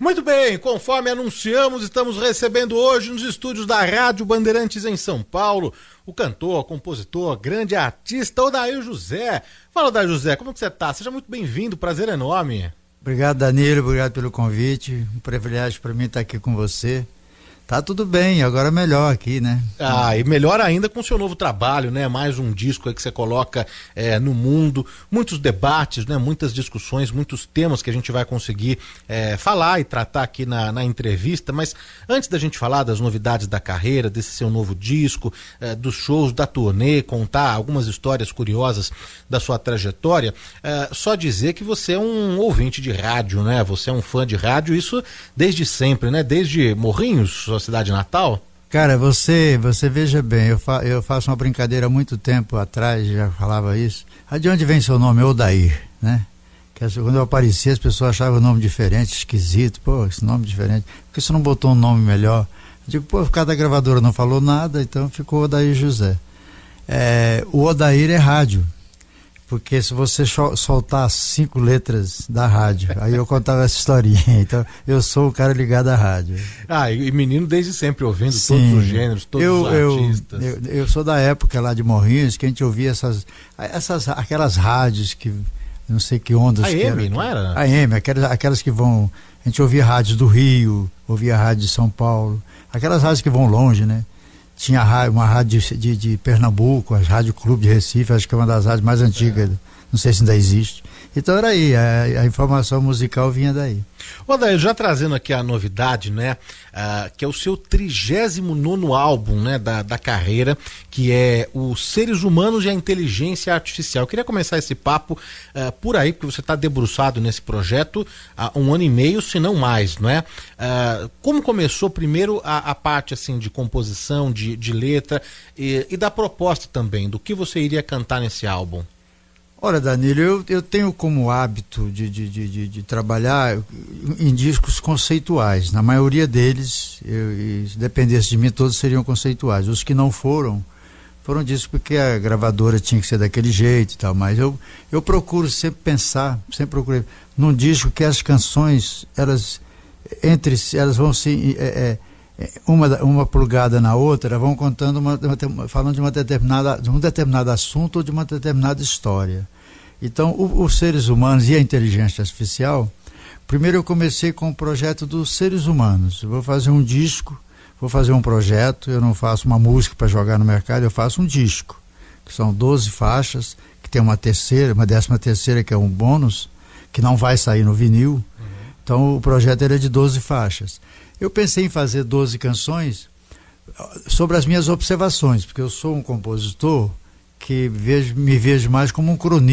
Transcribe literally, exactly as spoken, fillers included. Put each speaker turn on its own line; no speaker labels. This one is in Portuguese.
Muito bem, conforme anunciamos, estamos recebendo hoje nos estúdios da Rádio Bandeirantes em São Paulo o cantor, compositor, grande artista Odair José. Fala, Odair José, como que você tá? Seja muito bem-vindo, prazer enorme.
Obrigado, Danilo, obrigado pelo convite, um privilégio para mim estar aqui com você. Tá tudo bem, agora melhor aqui, né?
Ah, e melhor ainda com o seu novo trabalho, né? Mais um disco aí que você coloca é, no mundo, muitos debates, né? Muitas discussões, muitos temas que a gente vai conseguir é, falar e tratar aqui na, na entrevista, mas antes da gente falar das novidades da carreira, desse seu novo disco, é, dos shows, da turnê, contar algumas histórias curiosas da sua trajetória, é, só dizer que você é um ouvinte de rádio, né? Você é um fã de rádio, isso desde sempre, né? Desde Morrinhos, sua cidade natal?
Cara, você, você veja bem, eu, fa, eu faço uma brincadeira há muito tempo atrás, já falava isso. Ah, de onde vem seu nome? Odair, né? Que quando eu aparecia, as pessoas achavam o nome diferente, esquisito. Pô, esse nome diferente. Por que você não botou um nome melhor? Eu digo, pô, cada gravadora não falou nada, então ficou Odair José. É, o Odair é rádio. Porque se você soltar cinco letras da rádio, aí eu contava essa historinha. Então, eu sou o cara ligado à rádio.
Ah, e menino desde sempre ouvindo
Sim.
todos os gêneros, todos
eu,
os artistas.
Eu, eu, eu sou da época lá de Morrinhos, que a gente ouvia essas, essas aquelas rádios que, não sei que ondas
A
que
M,
era,
não era?
A M, aquelas, aquelas que vão... A gente ouvia rádios do Rio, ouvia rádio de São Paulo, aquelas rádios que vão longe, né? Tinha uma rádio de, de, de Pernambuco, a Rádio Clube de Recife, acho que é uma das rádios mais antigas, é. Não sei se ainda existe. Então era aí, a, a informação musical vinha daí.
Odair, já trazendo aqui a novidade, né, uh, que é o seu trigésimo nono álbum, né, da, da carreira, que é os Seres Humanos e a Inteligência Artificial. Eu queria começar esse papo uh, por aí, porque você está debruçado nesse projeto há um ano e meio, se não mais, não é? Uh, como começou primeiro a, a parte assim de composição, de, de letra e, e da proposta também, do que você iria cantar nesse álbum?
Olha, Danilo, eu, eu tenho como hábito de, de, de, de trabalhar em discos conceituais. Na maioria deles, eu, e se dependesse de mim, todos seriam conceituais. Os que não foram, foram discos porque a gravadora tinha que ser daquele jeito e tal. Mas eu, eu procuro sempre pensar, sempre procurei, num disco que as canções, elas, entre elas vão se... É, é, Uma, uma plugada na outra, vão contando, uma, uma, falando de, uma determinada, de um determinado assunto ou de uma determinada história. Então, o, os seres humanos e a inteligência artificial, primeiro eu comecei com o projeto dos seres humanos. Eu vou fazer um disco, vou fazer um projeto, eu não faço uma música para jogar no mercado, eu faço um disco, que são doze faixas, que tem uma terceira, uma décima terceira que é um bônus, que não vai sair no vinil. Uhum. Então, o projeto era de doze faixas. Eu pensei em fazer doze canções sobre as minhas observações, porque eu sou um compositor que vejo, me vejo mais como um cronista.